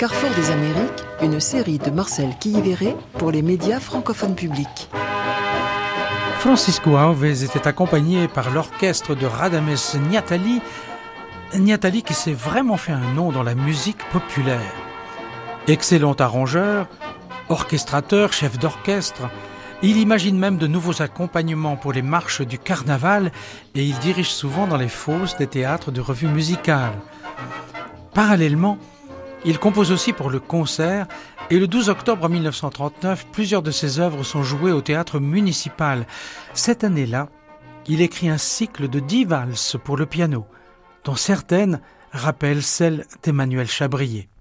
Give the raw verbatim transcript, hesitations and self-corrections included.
Carrefour des Amériques, une série de Marcel Quilliveré pour les médias francophones publics. Francisco Alves était accompagné par l'orchestre de Radames Niatali, Niatali qui s'est vraiment fait un nom dans la musique populaire. Excellent arrangeur, orchestrateur, chef d'orchestre, il imagine même de nouveaux accompagnements pour les marches du carnaval et il dirige souvent dans les fosses des théâtres de revues musicales. Parallèlement, il compose aussi pour le concert et le douze octobre mille neuf cent trente-neuf, plusieurs de ses œuvres sont jouées au théâtre municipal. Cette année-là, il écrit un cycle de dix valses pour le piano, dont certaines rappellent celles d'Emmanuel Chabrier.